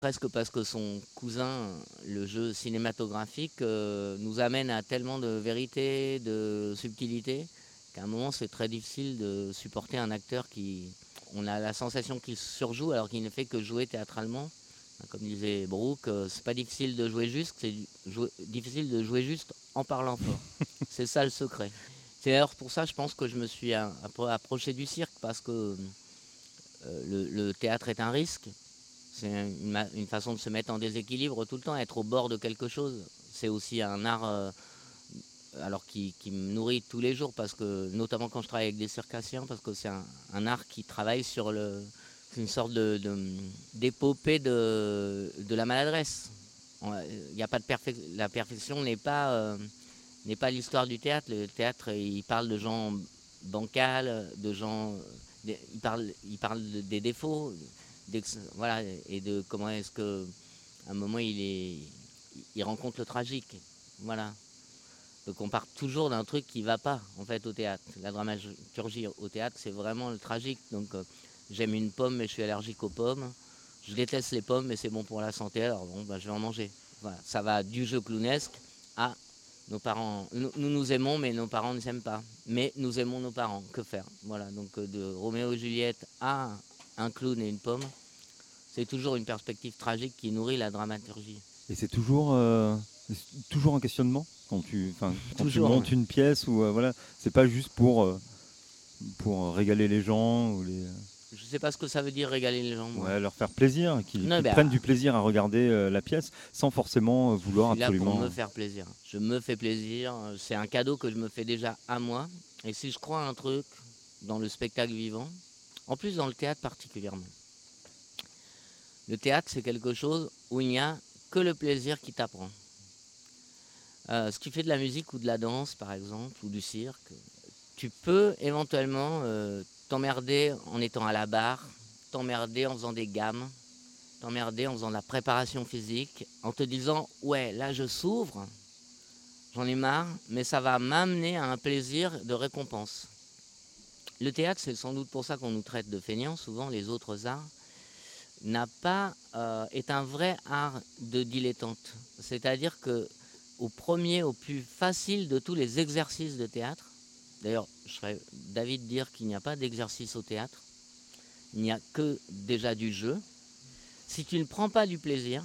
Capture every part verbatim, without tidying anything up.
Presque parce que son cousin, le jeu cinématographique, euh, nous amène à tellement de vérité, de subtilité, qu'à un moment c'est très difficile de supporter un acteur qui... On a la sensation qu'il surjoue alors qu'il ne fait que jouer théâtralement. Comme disait Brooke, euh, c'est pas difficile de jouer juste, c'est jouer, difficile de jouer juste en parlant fort. C'est ça le secret. C'est d'ailleurs pour ça, je pense que je me suis approché du cirque, parce que euh, le, le théâtre est un risque. C'est une, une façon de se mettre en déséquilibre tout le temps, être au bord de quelque chose. C'est aussi un art euh, alors qui, qui me nourrit tous les jours, parce que, notamment quand je travaille avec des circassiens, parce que c'est un, un art qui travaille sur le, une sorte de, de, d'épopée de, de la maladresse. Il y a pas de perfec, la perfection n'est pas, euh, n'est pas l'histoire du théâtre. Le théâtre, il parle de gens bancals, de gens, il parle, il parle des défauts, voilà, et de comment est-ce que, à un moment, il est, il rencontre le tragique, voilà. Donc on part toujours d'un truc qui va pas, en fait, au théâtre. La dramaturgie au théâtre, c'est vraiment le tragique. Donc euh, j'aime une pomme, mais je suis allergique aux pommes. Je déteste les pommes, mais c'est bon pour la santé, alors bon, bah, je vais en manger. Voilà. Ça va du jeu clownesque à nos parents. Nous, nous nous aimons, mais nos parents ne s'aiment pas. Mais nous aimons nos parents. Que faire? Voilà. Donc euh, de Roméo et Juliette à un clown et une pomme, c'est toujours une perspective tragique qui nourrit la dramaturgie. Et c'est toujours, euh, toujours un questionnement quand tu, quand toujours, tu montes ouais. une pièce, ou euh, voilà, c'est pas juste pour, euh, pour régaler les gens ou les. Je sais pas ce que ça veut dire régaler les gens, moi. Ouais, leur faire plaisir, qu'ils Non, qu'ils ben, prennent du plaisir à regarder euh, la pièce sans forcément vouloir je suis là absolument. pour me faire plaisir. Je me fais plaisir. C'est un cadeau que je me fais déjà à moi. Et si je crois à un truc dans le spectacle vivant, en plus dans le théâtre particulièrement, le théâtre, c'est quelque chose où il n'y a que le plaisir qui t'apprend. Euh, si tu fais de la musique ou de la danse, par exemple, ou du cirque, tu peux éventuellement euh, t'emmerder en étant à la barre, t'emmerder en faisant des gammes, t'emmerder en faisant de la préparation physique, en te disant « ouais, là je s'ouvre, j'en ai marre, mais ça va m'amener à un plaisir de récompense ». Le théâtre, c'est sans doute pour ça qu'on nous traite de feignants, souvent les autres arts, n'a pas, euh, est un vrai art de dilettante. C'est-à-dire que au premier, au plus facile de tous les exercices de théâtre, d'ailleurs, je serais d'avis de dire qu'il n'y a pas d'exercice au théâtre, il n'y a que déjà du jeu. Si tu ne prends pas du plaisir,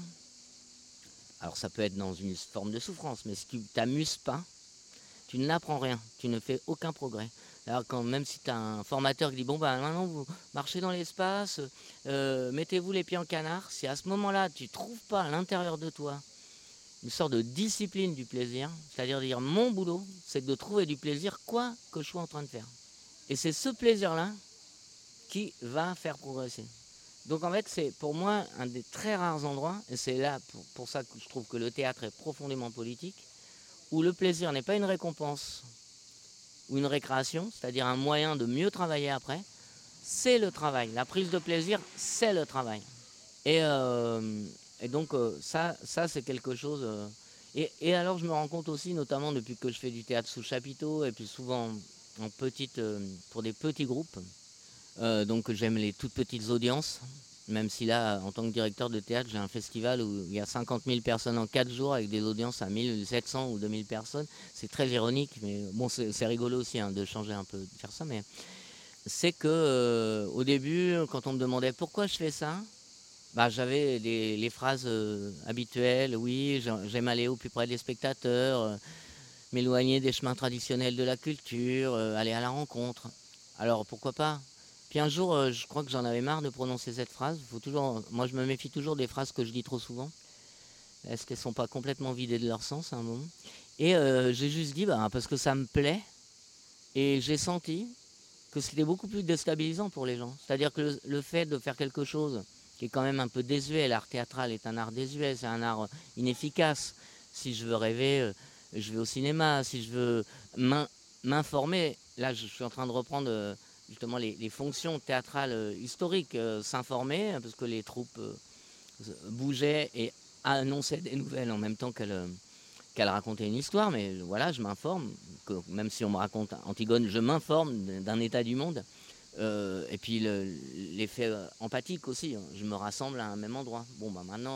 alors ça peut être dans une forme de souffrance, mais si tu ne t'amuses pas, tu n'apprends rien, tu ne fais aucun progrès. Alors quand même si tu as un formateur qui dit bon bah maintenant vous marchez dans l'espace, euh, mettez-vous les pieds en canard, si à ce moment-là tu ne trouves pas à l'intérieur de toi une sorte de discipline du plaisir, c'est-à-dire dire mon boulot, c'est de trouver du plaisir quoi que je sois en train de faire. Et c'est ce plaisir-là qui va faire progresser. Donc en fait c'est pour moi un des très rares endroits, et c'est là pour, pour ça que je trouve que le théâtre est profondément politique, où le plaisir n'est pas une récompense ou une récréation, c'est-à-dire un moyen de mieux travailler après, c'est le travail. La prise de plaisir, c'est le travail. Et, euh, et donc euh, ça, ça c'est quelque chose... Euh, et, et alors je me rends compte aussi, notamment depuis que je fais du théâtre sous chapiteau, et puis souvent en petite, euh, pour des petits groupes, euh, donc j'aime les toutes petites audiences, même si là, en tant que directeur de théâtre, j'ai un festival où il y a cinquante mille personnes en quatre jours avec des audiences à mille sept cents ou deux mille personnes. C'est très ironique, mais bon, c'est rigolo aussi hein, de changer un peu, de faire ça. Mais c'est que euh, au début, quand on me demandait pourquoi je fais ça, bah, j'avais les, les phrases euh, habituelles. Oui, j'aime aller au plus près des spectateurs, euh, m'éloigner des chemins traditionnels de la culture, euh, aller à la rencontre. Alors pourquoi pas? Puis un jour, euh, je crois que j'en avais marre de prononcer cette phrase. Faut toujours, moi, je me méfie toujours des phrases que je dis trop souvent. Est-ce qu'elles ne sont pas complètement vidées de leur sens à un moment? Et euh, j'ai juste dit, bah, parce que ça me plaît. Et j'ai senti que c'était beaucoup plus déstabilisant pour les gens. C'est-à-dire que le, le fait de faire quelque chose qui est quand même un peu désuet, l'art théâtral est un art désuet, c'est un art inefficace. Si je veux rêver, euh, je vais au cinéma. Si je veux m'informer, là je suis en train de reprendre... Euh, justement les, les fonctions théâtrales euh, historiques, euh, s'informer, parce que les troupes euh, bougeaient et annonçaient des nouvelles en même temps qu'elles euh, qu'elles racontaient une histoire, mais voilà, je m'informe, même si on me raconte Antigone, je m'informe d'un état du monde, Euh, et puis le- l'effet euh, empathique aussi, hein. Je me rassemble à un même endroit. Bon, bah maintenant.